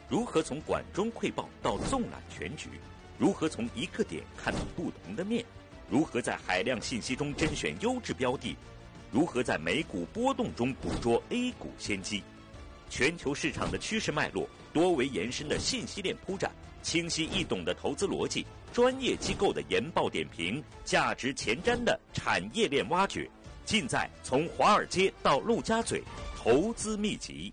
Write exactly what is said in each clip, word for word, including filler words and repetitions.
如何从管中窥豹到纵览全局？如何从一个点看到不同的面？如何在海量信息中甄选优质标的？如何在美股波动中捕捉 A 股先机？全球市场的趋势脉络，多维延伸的信息链铺展，清晰易懂的投资逻辑，专业机构的研报点评，价值前瞻的产业链挖掘，尽在从华尔街到陆家嘴投资秘籍。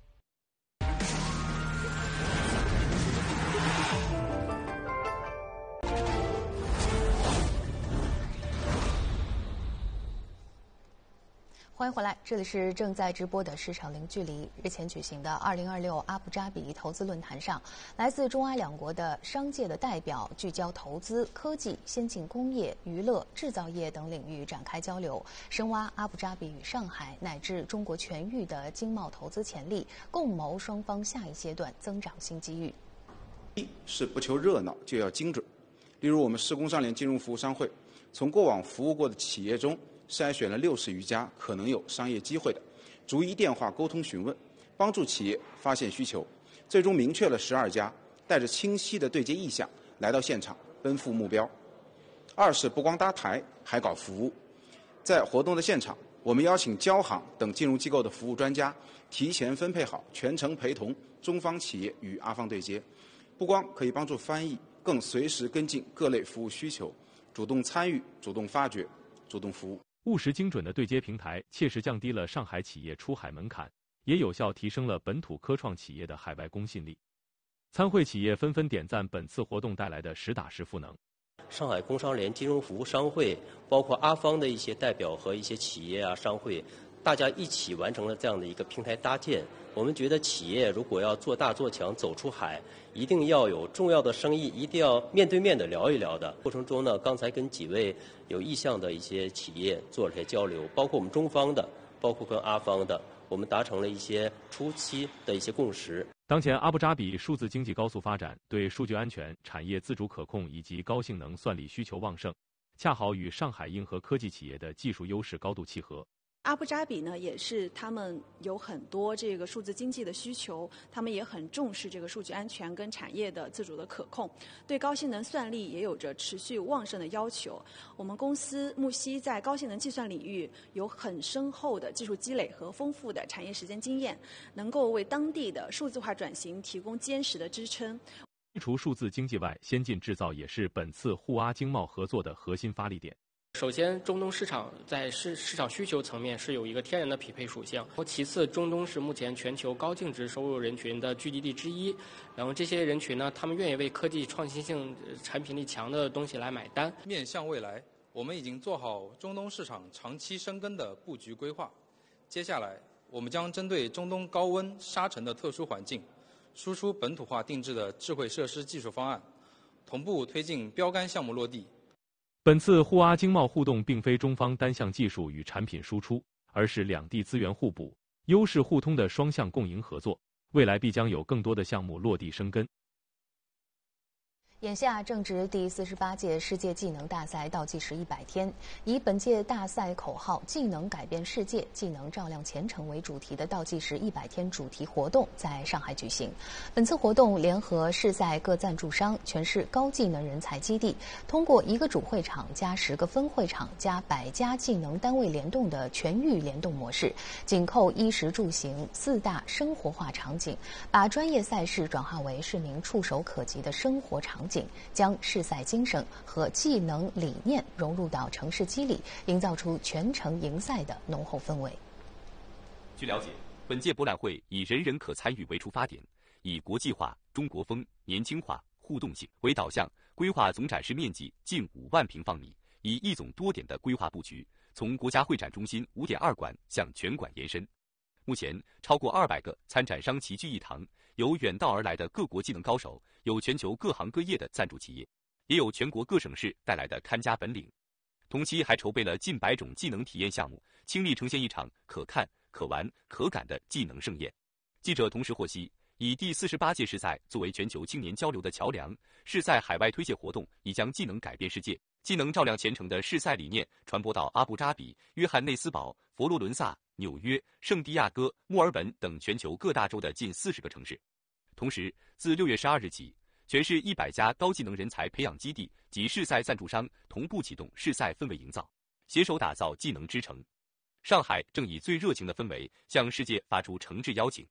欢迎回来，这里是正在直播的市场零距离。日前举行的二零二六阿布扎比投资论坛上，来自中阿两国的商界的代表聚焦投资、科技、先进工业、娱乐、制造业等领域展开交流，深挖阿布扎比与上海乃至中国全域的经贸投资潜力，共谋双方下一阶段增长新机遇。 一是不求热闹，就要精准。例如，我们市工商联金融服务商会从过往服务过的企业中筛选了六十余家可能有商业机会的，逐一电话沟通询问，帮助企业发现需求，最终明确了十二家，带着清晰的对接意向来到现场，奔赴目标。二是不光搭台，还搞服务。在活动的现场，我们邀请交行等金融机构的服务专家，提前分配好全程陪同中方企业与阿方对接，不光可以帮助翻译，更随时跟进各类服务需求，主动参与，主动发掘，主动服务。 务实精准的对接平台，切实降低了上海企业出海门槛，也有效提升了本土科创企业的海外公信力。参会企业纷纷点赞本次活动带来的实打实赋能。 上海工商联金融服务商会，包括阿方的一些代表和一些企业啊商会，大家一起完成了这样的一个平台搭建。我们觉得企业如果要做大做强走出海，一定要有重要的生意，一定要面对面的聊一聊的。过程中呢，刚才跟几位有意向的一些企业做了些交流，包括我们中方的，包括跟阿方的，我们达成了一些初期的一些共识。 当前阿布扎比数字经济高速发展，对数据安全、产业自主可控以及高性能算力需求旺盛，恰好与上海硬核科技企业的技术优势高度契合。 阿布扎比呢，也是他们有很多这个数字经济的需求，他们也很重视这个数据安全跟产业的自主的可控，对高性能算力也有着持续旺盛的要求。我们公司木犀在高性能计算领域有很深厚的技术积累和丰富的产业实践经验，能够为当地的数字化转型提供坚实的支撑。 除数字经济外，先进制造也是本次沪阿经贸合作的核心发力点。 首先，中东市场在市市场需求层面是有一个天然的匹配属性。其次，中东是目前全球高净值收入人群的聚集地之一。然后这些人群呢，他们愿意为科技创新性、产品力强的东西来买单。 面向未来，我们已经做好中东市场长期深耕的布局规划。接下来，我们将针对中东高温沙尘的特殊环境，输出本土化定制的智慧设施技术方案，同步推进标杆项目落地。 本次沪阿经贸互动并非中方单项技术与产品输出，而是两地资源互补、优势互通的双向共赢合作，未来必将有更多的项目落地生根。 眼下正值第四十八届世界技能大赛倒计时一百天，以本届大赛口号“技能改变世界，技能照亮前程”为主题的倒计时一百天主题活动在上海举行。本次活动联合市赛各赞助商，全市高技能人才基地，通过一个主会场加十个分会场加百家技能单位联动的全域联动模式，紧扣衣食住行四大生活化场景，把专业赛事转化为市民触手可及的生活场景，将市赛精神和技能理念融入到城市机理，营造出全程赢赛的浓厚氛围。 据了解，本届博览会以人人可参与为出发点，以国际化、中国风、年轻化、互动性为导向，规划总展示面积近五万平方米，以一总多点的规划布局，从国家会展中心五点二馆向全馆延伸。目前，超过二百个参展商齐聚一堂，有远道而来的各国技能高手，有全球各行各业的赞助企业，也有全国各省市带来的看家本领。同期还筹备了近百种技能体验项目，倾力呈现一场可看、可玩、可感的技能盛宴。记者同时获悉，以第四十八届世赛作为全球青年交流的桥梁，世赛海外推介活动已将技能改变世界、技能照亮前程的世赛理念传播到阿布扎比、约翰内斯堡、佛罗伦萨、纽约、圣地亚哥、墨尔本等全球各大洲的近四十个城市。 同时，自六月十二日起，全市一百家高技能人才培养基地及试赛赞助商同步启动试赛氛围营造，携手打造技能之城。上海正以最热情的氛围向世界发出诚挚邀请。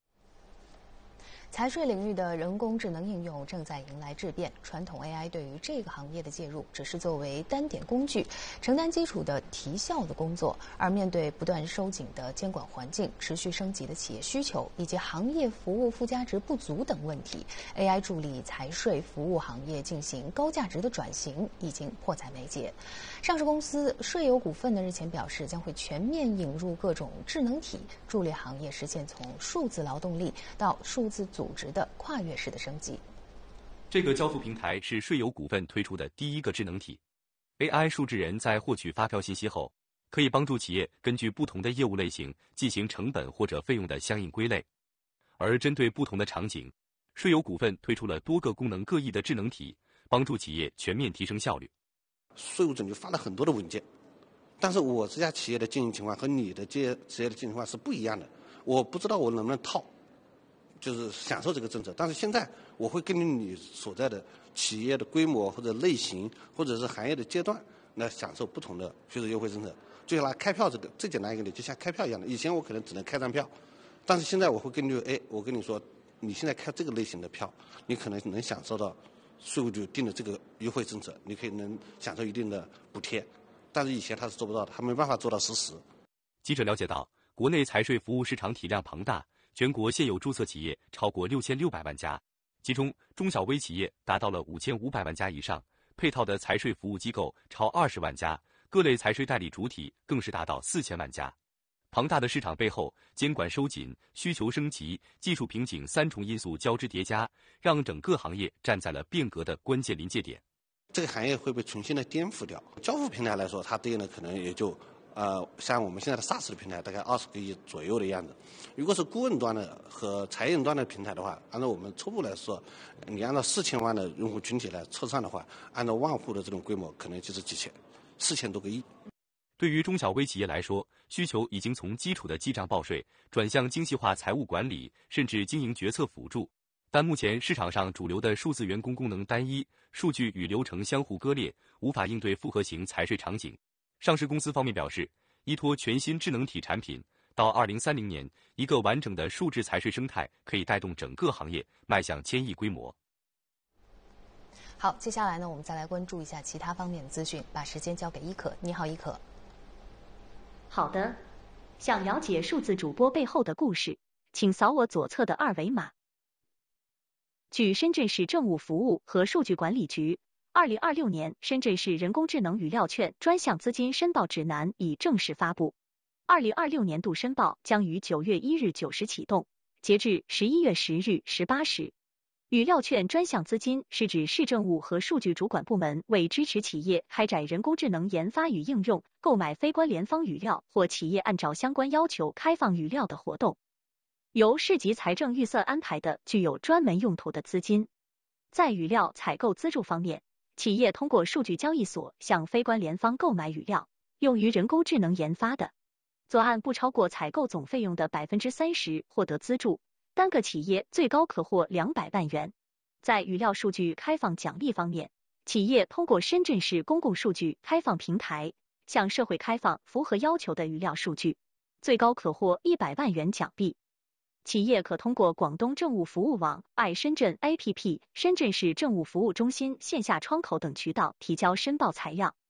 财税领域的人工智能应用正在迎来质变，传统 A I 对于这个行业的介入只是作为单点工具，承担基础的提效的工作，而面对不断收紧的监管环境、持续升级的企业需求以及行业服务附加值不足等问题 ，A I 助力财税服务行业进行高价值的转型已经迫在眉睫。上市公司税友股份呢日前表示，将会全面引入各种智能体，助力行业实现从数字劳动力到数字组织的跨越式的升级。 这个交付平台是税友股份推出的第一个智能体。A I 数字人在获取发票信息后，可以帮助企业根据不同的业务类型进行成本或者费用的相应归类。而针对不同的场景，税友股份推出了多个功能各异的智能体，帮助企业全面提升效率。 税务总局发了很多的文件，但是我这家企业的经营情况和你的企业企业的经营情况是不一样的，我不知道我能不能套，就是享受这个政策。但是现在我会根据你所在的企业的规模或者类型或者是行业的阶段来享受不同的税收优惠政策。就像拿开票这个最简单一个例，就像开票一样的，以前我可能只能开张票，但是现在我会根据哎，我跟你说，你现在开这个类型的票，你可能能享受到税务局定的这个优惠政策，你可以能享受一定的补贴，但是以前他是做不到的，他没办法做到实时。 记者了解到，国内财税服务市场体量庞大，全国现有注册企业超过六千六百万家，其中中小微企业达到了五千五百万家以上，配套的财税服务机构超二十万家，各类财税代理主体更是达到四千万家。庞大的市场背后，监管收紧、需求升级、技术瓶颈三重因素交织叠加，让整个行业站在了变革的关键临界点。 这个行业会被重新的颠覆掉。交付平台来说，它对应的可能也就呃，像我们现在的 SaaS 的平台，大概二十个亿左右的样子。如果是顾问端的和财研端的平台的话，按照我们初步来说，你按照四千万的用户群体来测算的话，按照万户的这种规模，可能就是几千、四千多个亿。 对于中小微企业来说，需求已经从基础的记账报税转向精细化财务管理，甚至经营决策辅助。但目前市场上主流的数字员工功能单一，数据与流程相互割裂，无法应对复合型财税场景。上市公司方面表示，依托全新智能体产品，到二零三零年，一个完整的数字财税生态可以带动整个行业迈向千亿规模。 好，接下来呢，我们再来关注一下其他方面的资讯，把时间交给伊可。你好，伊可。 好的，想了解数字主播背后的故事，请扫我左侧的二维码。据深圳市政务服务和数据管理局，二零二六年深圳市人工智能语料券专项资金申报指南已正式发布。二零二六年度申报将于九月一日九时启动，截至十一月十日十八时。语料券专项资金是指市政务和数据主管部门为支持企业开展人工智能研发与应用，购买非关联方语料或企业按照相关要求开放语料的活动。由市级财政预算安排的具有专门用途的资金。在语料采购资助方面，企业通过数据交易所向非关联方购买语料，用于人工智能研发的，左岸不超过采购总费用的 百分之三十 获得资助，单个企业最高可获两百万元。在语料数据开放奖励方面，企业通过深圳市公共数据开放平台向社会开放符合要求的语料数据，最高可获一百万元奖励。企业可通过广东政务服务网、爱深圳 A P P、深圳市政务服务中心线下窗口等渠道提交申报材料。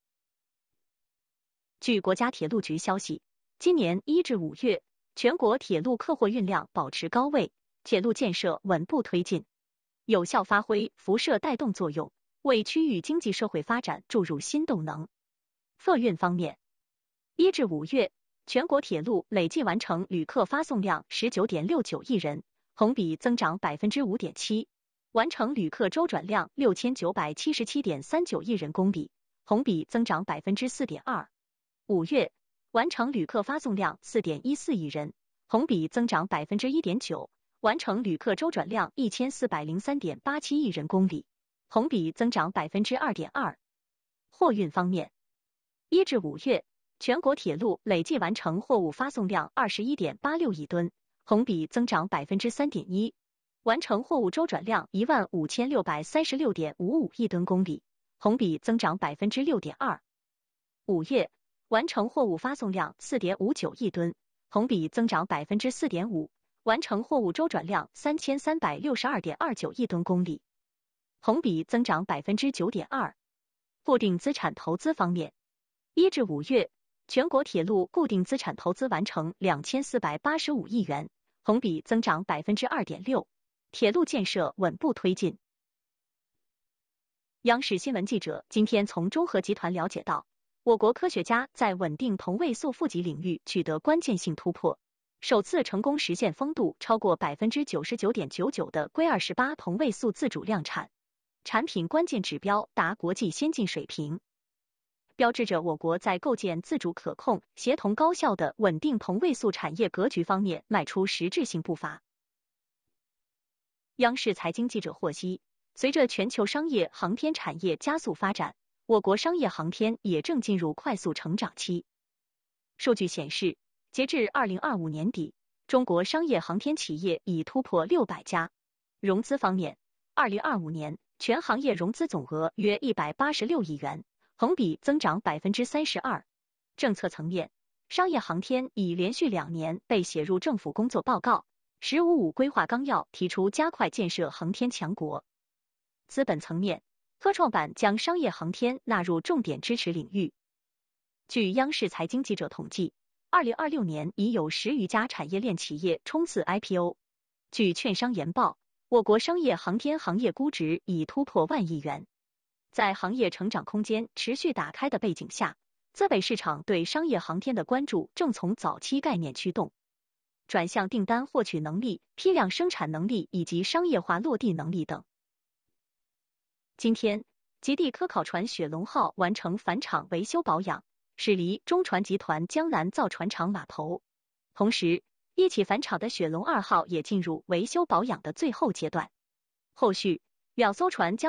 据国家铁路局消息，今年一至五月，全国铁路客货运量保持高位，铁路建设稳步推进，有效发挥辐射带动作用，为区域经济社会发展注入新动能。客运方面，一至五月，全国铁路累计完成旅客发送量 十九点六九亿人，同比增长 百分之五点七， 完成旅客周转量 六千九百七十七点三九亿人公里，同比增长 百分之四点二。 五月，完成旅客发送量 四点一四亿人，同比增长 百分之一点九， 完成旅客周转量 一千四百零三点八七亿人公里，同比增长 百分之二点二。 货运方面，一至五月，全国铁路累计完成货物发送量 二十一点八六亿吨，同比增长 百分之三点一， 完成货物周转量一万五千六百三十六点五五亿吨公里，同比增长百分之六点二。五月，完成货物发送量四点五九亿吨，同比增长百分之四点五，完成货物周转量三千三百六十二点二九亿吨公里，同比增长百分之九点二。固定资产投资方面，一至五月，全国铁路固定资产投资完成两千四百八十五亿元，同比增长百分之二点六。铁路建设稳步推进。央视新闻记者今天从中核集团了解到，我国科学家在稳定同位素负极领域取得关键性突破，首次成功实现风度超过 百分之九十九点九九 的硅二十八同位素自主量产，产品关键指标达国际先进水平，标志着我国在构建自主可控、协同高效的稳定同位素产业格局方面迈出实质性步伐。央视财经记者获悉，随着全球商业航天产业加速发展，我国商业航天也正进入快速成长期。数据显示，截至二零二五年底，中国商业航天企业已突破六百家。融资方面，二零二五年全行业融资总额约一百八十六亿元，同比增长 百分之三十二。政策层面，商业航天已连续两年被写入政府工作报告。十五五规划纲要提出加快建设航天强国。资本层面，科创板将商业航天纳入重点支持领域。据央视财经记者统计，二零二六年已有十余家产业链企业冲刺 I P O。据券商研报，我国商业航天行业估值已突破万亿元。在行业成长空间持续打开的背景下，资本市场对商业航天的关注正从早期概念驱动转向订单获取能力、批量生产能力以及商业化落地能力等。今天，极地科考船雪龙号完成返厂维修保养，驶离中船集团江南造船厂码头。同时，一起返厂的雪龙二号也进入维修保养的最后阶段。后续，两艘船将